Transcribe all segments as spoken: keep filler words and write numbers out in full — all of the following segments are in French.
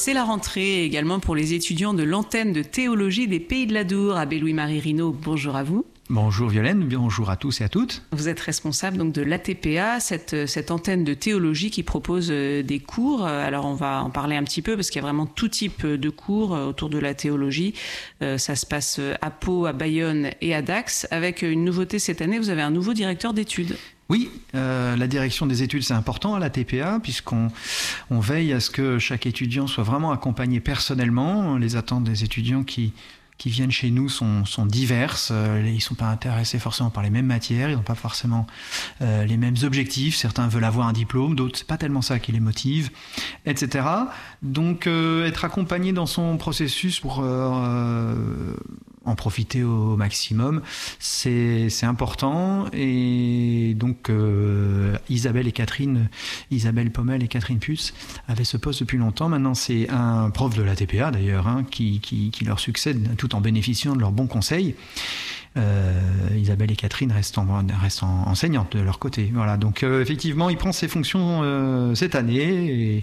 c'est la rentrée également pour les étudiants de l'antenne de théologie des Pays de l'Adour. Abbé Louis-Marie Rinaud, bonjour à vous. Bonjour Violaine, bonjour à tous et à toutes. Vous êtes responsable donc de l'A T P A, cette, cette antenne de théologie qui propose des cours. Alors on va en parler un petit peu parce qu'il y a vraiment tout type de cours autour de la théologie. Euh, ça se passe à Pau, à Bayonne et à Dax. Avec une nouveauté cette année, vous avez un nouveau directeur d'études. Oui, euh, la direction des études, c'est important à l'A T P A puisqu'on on veille à ce que chaque étudiant soit vraiment accompagné personnellement. Les attentes des étudiants qui, qui viennent chez nous sont, sont diverses. Ils ne sont pas intéressés forcément par les mêmes matières, ils n'ont pas forcément euh, les mêmes objectifs. Certains veulent avoir un diplôme, d'autres, c'est pas tellement ça qui les motive, et cetera. Donc, euh, être accompagné dans son processus pour... Euh, en profiter au maximum, c'est, c'est important. Et donc euh, Isabelle et Catherine, Isabelle Pommel et Catherine Putz avaient ce poste depuis longtemps. Maintenant, c'est un prof de l'A T P A d'ailleurs hein, qui, qui, qui leur succède tout en bénéficiant de leurs bons conseils. Euh, Isabelle et Catherine restent, en, restent en, enseignantes de leur côté. Voilà, donc euh, effectivement, il prend ses fonctions euh, cette année et,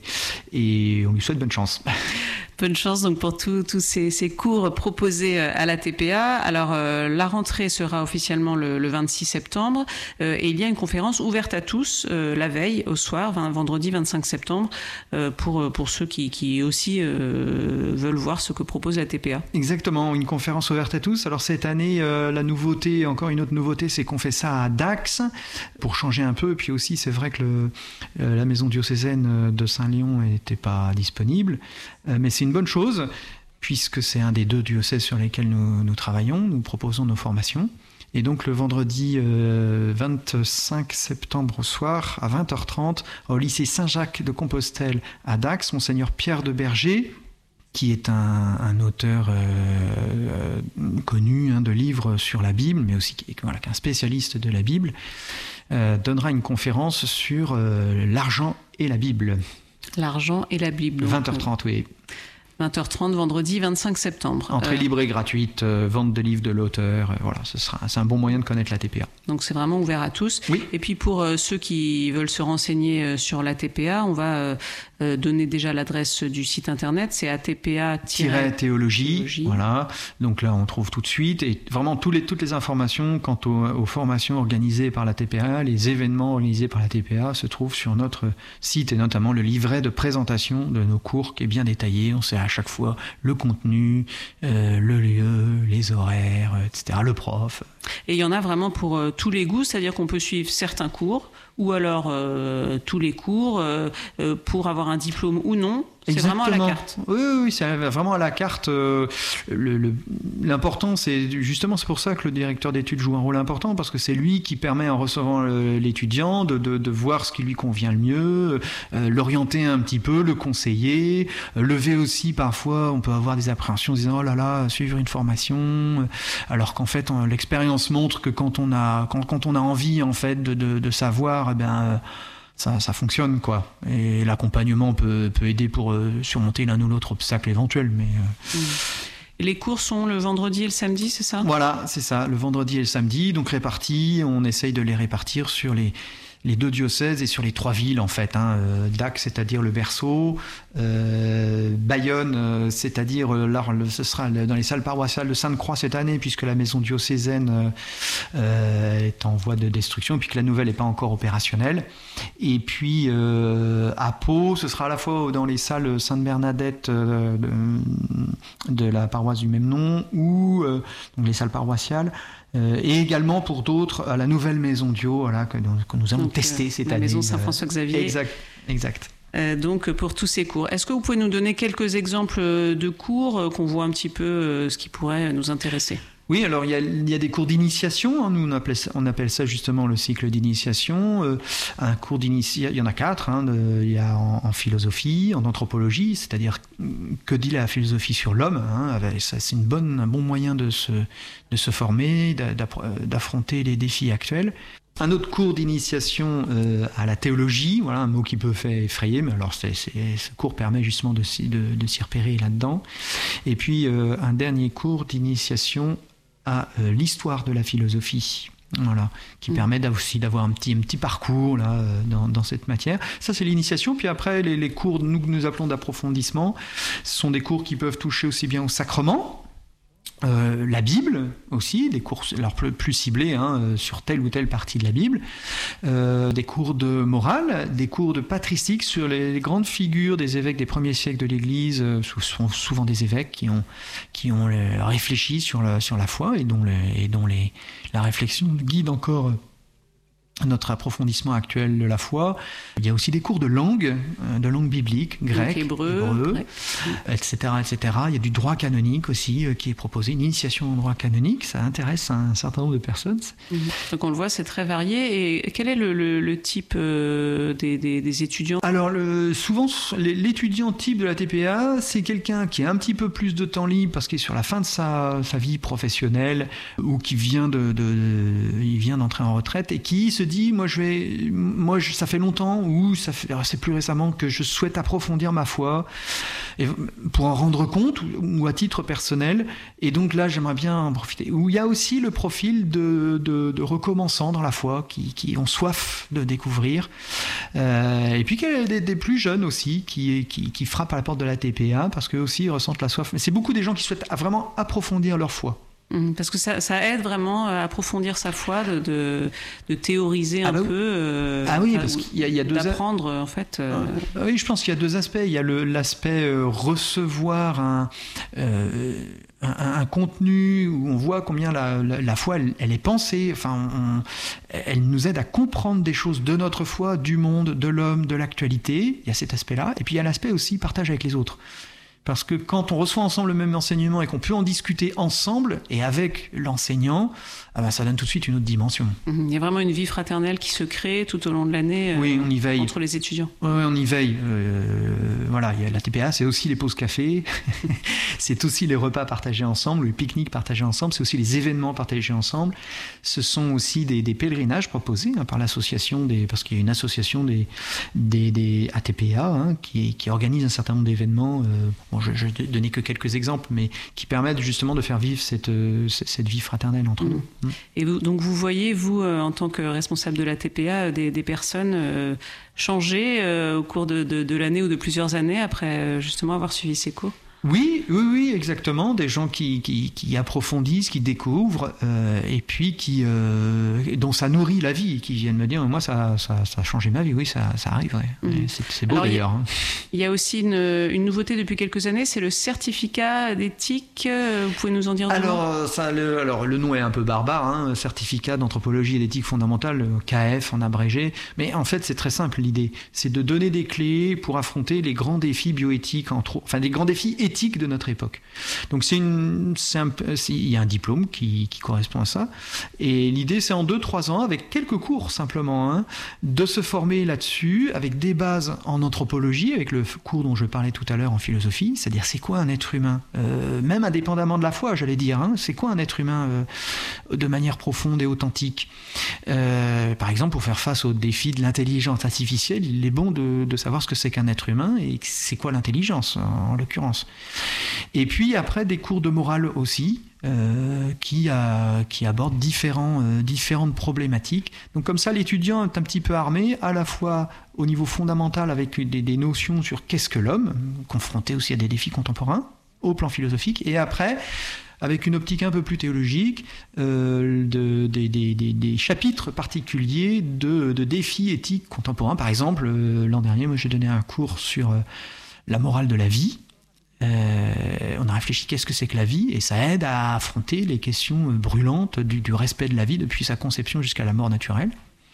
et on lui souhaite bonne chance. Bonne chance donc pour tous ces, ces cours proposés à l'A T P A. Alors euh, la rentrée sera officiellement le, le vingt-six septembre euh, et il y a une conférence ouverte à tous euh, la veille au soir, vendredi vingt-cinq septembre, euh, pour, pour ceux qui, qui aussi euh, veulent voir ce que propose l'A T P A. Exactement, une conférence ouverte à tous. Alors cette année, euh, la nouveauté, encore une autre nouveauté, c'est qu'on fait ça à Dax pour changer un peu. Et puis aussi, c'est vrai que le, euh, la maison diocésaine de Saint-Léon n'était pas disponible, euh, mais c'est une bonne chose, puisque c'est un des deux diocèses sur lesquels nous, nous travaillons, nous proposons nos formations. Et donc le vendredi euh, vingt-cinq septembre au soir, à vingt heures trente, au lycée Saint-Jacques de Compostelle à Dax, Monseigneur Pierre de Berger, qui est un, un auteur euh, connu hein, de livres sur la Bible, mais aussi qui, voilà, qui est un spécialiste de la Bible, euh, donnera une conférence sur euh, l'argent et la Bible. L'argent et la Bible. vingt heures trente, oui. vingt heures trente, vendredi vingt-cinq septembre. Entrée euh... libre et gratuite, euh, vente de livres de l'auteur, euh, voilà, ce sera, c'est un bon moyen de connaître l'A T P A. Donc c'est vraiment ouvert à tous. Oui. Et puis pour euh, ceux qui veulent se renseigner euh, sur l'A T P A, on va euh, euh, donner déjà l'adresse du site internet, c'est A T P A théologie. Voilà, donc là on trouve tout de suite, et vraiment tous les, toutes les informations quant aux, aux formations organisées par l'A T P A, les événements organisés par l'A T P A se trouvent sur notre site, et notamment le livret de présentation de nos cours qui est bien détaillé. On sait à chaque fois le contenu, euh, le lieu, les horaires, et cetera, le prof. Et il y en a vraiment pour euh, tous les goûts, c'est-à-dire qu'on peut suivre certains cours ou alors euh, tous les cours euh, euh, pour avoir un diplôme ou non. C'est Exactement. Vraiment à la carte. Oui, oui, c'est vraiment à la carte. Euh, le, le, l'important, c'est justement c'est pour ça que le directeur d'études joue un rôle important, parce que c'est lui qui permet, en recevant le, l'étudiant, de, de, de voir ce qui lui convient le mieux, euh, l'orienter un petit peu, le conseiller, euh, lever aussi parfois, on peut avoir des appréhensions en disant oh là là, suivre une formation, alors qu'en fait on, l'expérience montre que quand on a quand, quand on a envie en fait de, de, de savoir, eh bien euh, Ça, ça fonctionne, quoi. Et l'accompagnement peut, peut aider pour euh, surmonter l'un ou l'autre obstacle éventuel. Mais, euh... mmh. Les cours sont le vendredi et le samedi, c'est ça ? Voilà, c'est ça, le vendredi et le samedi. Donc répartis, on essaye de les répartir sur les, les deux diocèses et sur les trois villes, en fait. Hein. Euh, Dax, c'est-à-dire le berceau. Euh, Bayonne, euh, c'est-à-dire euh, là, le, ce sera le, dans les salles paroissiales de Sainte-Croix cette année, puisque la maison diocésaine euh, est en voie de destruction, puis que la nouvelle n'est pas encore opérationnelle. Et puis euh, à Pau, ce sera à la fois dans les salles Sainte-Bernadette euh, de, de la paroisse du même nom, ou euh, donc les salles paroissiales, euh, et également pour d'autres à la nouvelle maison Dio, voilà, que, que nous allons donc, tester euh, cette la année. Maison Saint-François-Xavier. Exact, exact. Euh, donc pour tous ces cours. Est-ce que vous pouvez nous donner quelques exemples de cours, euh, qu'on voit un petit peu euh, ce qui pourrait nous intéresser ? Oui, alors il y a, il y a des cours d'initiation, hein, nous on appelle, ça, on appelle ça justement le cycle d'initiation. Euh, un cours d'initiation, il y en a quatre, hein, de, il y a en, en philosophie, en anthropologie, c'est-à-dire que dit la philosophie sur l'homme, hein, avec, ça, c'est une bonne, un bon moyen de se, de se former, d'affronter les défis actuels. Un autre cours d'initiation euh, à la théologie, voilà un mot qui peut faire effrayer, mais alors c'est, c'est, ce cours permet justement de, de, de s'y repérer là-dedans. Et puis euh, un dernier cours d'initiation à euh, l'histoire de la philosophie. Voilà, qui mmh. permet aussi d'avoir un petit, un petit parcours là, dans, dans cette matière. Ça, c'est l'initiation. Puis après, les, les cours, nous, que nous appelons d'approfondissement, ce sont des cours qui peuvent toucher aussi bien au sacrement, Euh, la Bible aussi, des cours alors plus, plus ciblés hein, sur telle ou telle partie de la Bible, euh, des cours de morale, des cours de patristique sur les, les grandes figures des évêques des premiers siècles de l'Église. Euh, ce sont souvent des évêques qui ont, qui ont les, réfléchi sur la, sur la foi et dont, les, et dont les, la réflexion guide encore notre approfondissement actuel de la foi. Il y a aussi des cours de langue, de langue biblique, grec, hébreu, hébreu, et cetera, et cetera. Il y a du droit canonique aussi qui est proposé, une initiation en droit canonique. Ça intéresse un certain nombre de personnes. Mmh. Donc on le voit, c'est très varié. Et quel est le, le, le type euh, des, des, des étudiants ? Alors le, souvent, l'étudiant type de la T P A, c'est quelqu'un qui a un petit peu plus de temps libre parce qu'il est sur la fin de sa, sa vie professionnelle ou qui vient de, de, de, il vient d'entrer en retraite et qui se dit moi je vais moi je, ça fait longtemps ou ça fait c'est plus récemment que je souhaite approfondir ma foi et pour en rendre compte ou, ou à titre personnel, et donc là j'aimerais bien en profiter. Où il y a aussi le profil de, de, de recommençants dans la foi qui, qui ont soif de découvrir, euh, et puis qu'il y a des, des plus jeunes aussi qui, qui, qui frappent à la porte de la T P A parce qu'eux aussi ils ressentent la soif, mais c'est beaucoup des gens qui souhaitent vraiment approfondir leur foi. Parce que ça, ça aide vraiment à approfondir sa foi, de, de, de théoriser un ah bah, peu, euh, ah oui, parce qu'il y a, il y a deux d'apprendre a... en fait. Euh... Ah oui, je pense qu'il y a deux aspects. Il y a le, l'aspect euh, recevoir un, euh, un, un contenu où on voit combien la, la, la foi, elle, elle est pensée. Enfin, on, elle nous aide à comprendre des choses de notre foi, du monde, de l'homme, de l'actualité. Il y a cet aspect-là. Et puis il y a l'aspect aussi partage avec les autres. Parce que quand on reçoit ensemble le même enseignement et qu'on peut en discuter ensemble et avec l'enseignant, ah ben ça donne tout de suite une autre dimension. Il y a vraiment une vie fraternelle qui se crée tout au long de l'année. Oui, on y veille. Entre les étudiants. Oui, on y veille. Euh, voilà, il y a la T P A, c'est aussi les pauses café, c'est aussi les repas partagés ensemble, les pique-niques partagés ensemble, c'est aussi les événements partagés ensemble. Ce sont aussi des, des pèlerinages proposés hein, par l'association, des, parce qu'il y a une association des, des, des A T P A hein, qui, qui organise un certain nombre d'événements. Euh, bon, je ne donnais que quelques exemples, mais qui permettent justement de faire vivre cette, cette vie fraternelle entre mmh. nous. Mmh. Et vous, donc vous voyez, vous, euh, en tant que responsable de la T P A, des, des personnes euh, changer euh, au cours de, de, de l'année ou de plusieurs années après euh, justement avoir suivi ces cours ? Oui, oui, oui, exactement. Des gens qui, qui, qui approfondissent, qui découvrent, euh, et puis qui, euh, dont ça nourrit la vie, qui viennent me dire, moi, ça, ça, ça a changé ma vie. Oui, ça, ça arrive. Ouais. Mmh. C'est, c'est beau. Alors, d'ailleurs. Il y a aussi une, une nouveauté depuis quelques années, c'est le certificat d'éthique. Vous pouvez nous en dire deux mots ? Alors, ça, le, alors, le nom est un peu barbare, hein, certificat d'anthropologie et d'éthique fondamentale, K F en abrégé. Mais en fait, c'est très simple l'idée. C'est de donner des clés pour affronter les grands défis bioéthiques, entre, enfin, des grands défis éthiques de notre époque. Donc c'est une, c'est un, c'est, il y a un diplôme qui, qui correspond à ça, et l'idée c'est en deux trois ans, avec quelques cours simplement, hein, de se former là-dessus, avec des bases en anthropologie, avec le cours dont je parlais tout à l'heure en philosophie, c'est-à-dire c'est quoi un être humain, euh, même indépendamment de la foi, j'allais dire, hein, c'est quoi un être humain euh, de manière profonde et authentique. Euh, par exemple, pour faire face au défi de l'intelligence artificielle, il est bon de, de savoir ce que c'est qu'un être humain et c'est quoi l'intelligence en, en l'occurrence. Et puis après des cours de morale aussi euh, qui, a, qui abordent différents, euh, différentes problématiques. Donc comme ça l'étudiant est un petit peu armé à la fois au niveau fondamental avec des, des notions sur qu'est-ce que l'homme, confronté aussi à des défis contemporains au plan philosophique, et après avec une optique un peu plus théologique, euh, de, de, de, de, des chapitres particuliers de, de défis éthiques contemporains. Par exemple, euh, l'an dernier, moi j'ai donné un cours sur euh, la morale de la vie. Euh, on a réfléchi qu'est-ce que c'est que la vie, et ça aide à affronter les questions brûlantes du, du respect de la vie depuis sa conception jusqu'à la mort naturelle.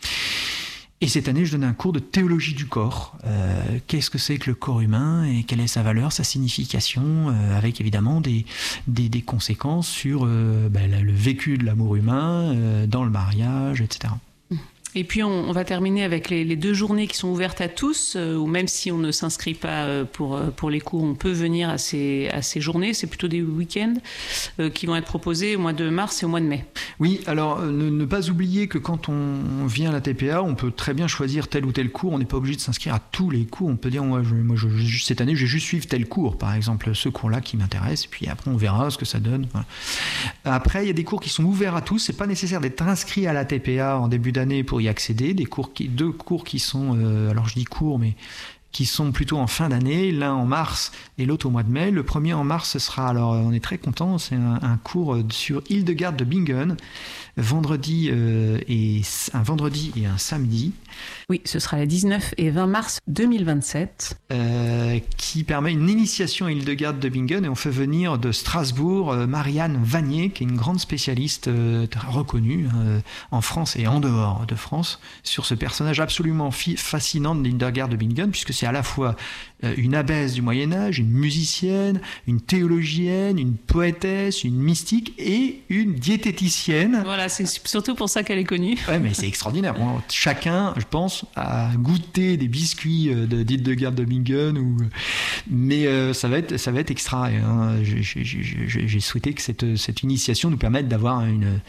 Et cette année, je donnais un cours de théologie du corps. Euh, qu'est-ce que c'est que le corps humain et quelle est sa valeur, sa signification, euh, avec évidemment des, des, des conséquences sur euh, ben, le vécu de l'amour humain, euh, dans le mariage, et cetera. Et puis on, on va terminer avec les, les deux journées qui sont ouvertes à tous, euh, où même si on ne s'inscrit pas euh, pour, euh, pour les cours, on peut venir à ces, à ces journées. C'est plutôt des week-ends euh, qui vont être proposés au mois de mars et au mois de mai. Oui, alors ne, ne pas oublier que quand on vient à la T P A, on peut très bien choisir tel ou tel cours. On n'est pas obligé de s'inscrire à tous les cours. On peut dire, moi, je, moi je, je, cette année, je vais juste suivre tel cours, par exemple, ce cours-là qui m'intéresse. Et puis après, on verra ce que ça donne. Voilà. Après, il y a des cours qui sont ouverts à tous. C'est pas nécessaire d'être inscrit à la T P A en début d'année pour y accéder. Des cours qui, deux cours qui sont, euh, alors je dis cours, mais qui sont plutôt en fin d'année, l'un en mars et l'autre au mois de mai. Le premier en mars, ce sera, alors on est très content, c'est un, un cours sur Hildegarde de Bingen, vendredi euh, et un vendredi et un samedi. Oui, ce sera les dix-neuf et vingt mars deux mille vingt-sept. Euh, qui permet une initiation à Hildegarde de Bingen, et on fait venir de Strasbourg euh, Marianne Vanier, qui est une grande spécialiste euh, reconnue euh, en France et en dehors de France, sur ce personnage absolument fi- fascinant de Hildegarde de Bingen, puisque c'est à la fois euh, une abbesse du Moyen-Âge, une musicienne, une théologienne, une poétesse, une mystique et une diététicienne. Voilà, c'est surtout pour ça qu'elle est connue. Ouais, mais c'est extraordinaire. Bon, chacun, je pense, a goûté des biscuits de d'Hildegarde de Bingen, ou... mais euh, ça, va être, ça va être extra. Hein. J'ai, j'ai, j'ai, j'ai souhaité que cette, cette initiation nous permette d'avoir une,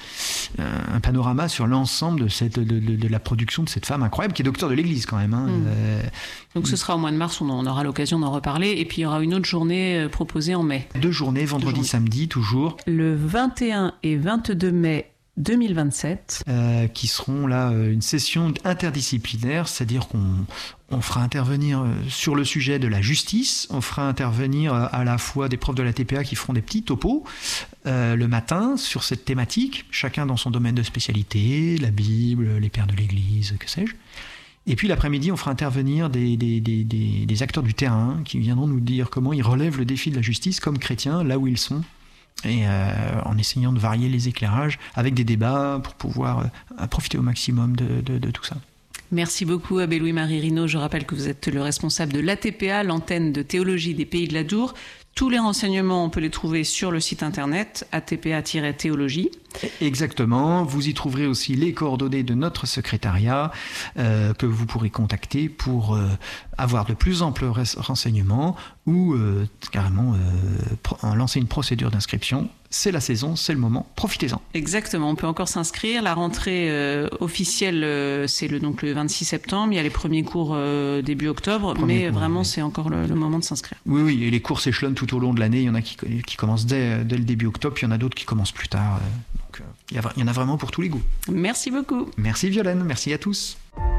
un panorama sur l'ensemble de, cette, de, de, de la production de cette femme incroyable, qui est docteur de l'Église quand même. Hein. Mmh. Euh, Donc ce sera au mois de mars, on, en, on aura l'occasion d'en reparler. Et puis il y aura une autre journée proposée en mai. Deux journées, vendredi, journées. Samedi, toujours. Le vingt et un et vingt-deux mai deux mille vingt-sept. Euh, qui seront là une session interdisciplinaire, c'est-à-dire qu'on on fera intervenir sur le sujet de la justice, on fera intervenir à la fois des profs de la T P A qui feront des petits topos euh, le matin sur cette thématique, chacun dans son domaine de spécialité, la Bible, les pères de l'Église, que sais-je. Et puis l'après-midi, on fera intervenir des, des, des, des, des acteurs du terrain qui viendront nous dire comment ils relèvent le défi de la justice comme chrétiens, là où ils sont. Et euh, en essayant de varier les éclairages avec des débats pour pouvoir euh, profiter au maximum de, de, de tout ça. Merci beaucoup, Abbé Louis-Marie Rinaud. Je rappelle que vous êtes le responsable de l'A T P A, l'antenne de théologie des Pays de la Dour. Tous les renseignements, on peut les trouver sur le site internet a t p a tiret théologie. Exactement. Vous y trouverez aussi les coordonnées de notre secrétariat euh, que vous pourrez contacter pour euh, avoir de plus amples renseignements ou euh, carrément euh, pro- lancer une procédure d'inscription. C'est la saison, c'est le moment, profitez-en. Exactement, on peut encore s'inscrire. La rentrée euh, officielle, euh, c'est le, donc le vingt-six septembre. Il y a les premiers cours euh, début octobre, Premier mais cours, vraiment, oui. C'est encore le, le moment de s'inscrire. Oui, oui, et les cours s'échelonnent tout au long de l'année. Il y en a qui, qui commencent dès, dès le début octobre, puis il y en a d'autres qui commencent plus tard. Donc, il y, a, il y en a vraiment pour tous les goûts. Merci beaucoup. Merci Violaine, merci à tous.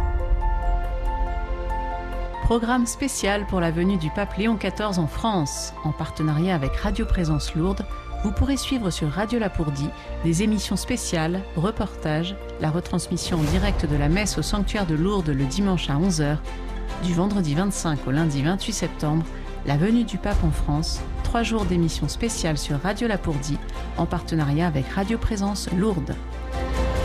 Programme spécial pour la venue du pape Léon quatorze en France. En partenariat avec Radio Présence Lourdes, vous pourrez suivre sur Radio Lapourdie des émissions spéciales, reportages, la retransmission en direct de la messe au sanctuaire de Lourdes le dimanche à onze heures, du vendredi vingt-cinq au lundi vingt-huit septembre, la venue du pape en France, trois jours d'émissions spéciales sur Radio Lapourdie en partenariat avec Radio Présence Lourdes.